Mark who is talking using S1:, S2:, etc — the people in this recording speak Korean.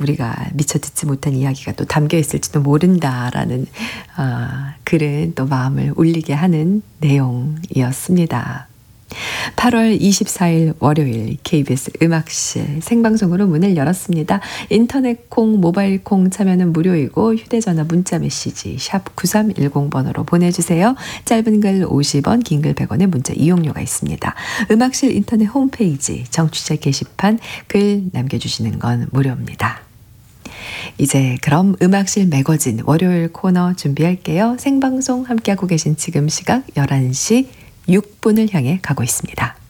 S1: 우리가 미처 듣지 못한 이야기가 또 담겨 있을지도 모른다라는 글은 또 마음을 울리게 하는 내용이었습니다. 8월 24일 월요일 KBS 음악실 생방송으로 문을 열었습니다. 인터넷 콩, 모바일 콩 참여는 무료이고 휴대전화 문자 메시지 샵 9310번으로 보내주세요. 짧은 글 50원, 긴 글 100원의 문자 이용료가 있습니다. 음악실 인터넷 홈페이지 정취자 게시판 글 남겨주시는 건 무료입니다. 이제 그럼 음악실 매거진 월요일 코너 준비할게요. 생방송 함께하고 계신 지금 시각 11시 6분을 향해 가고 있습니다.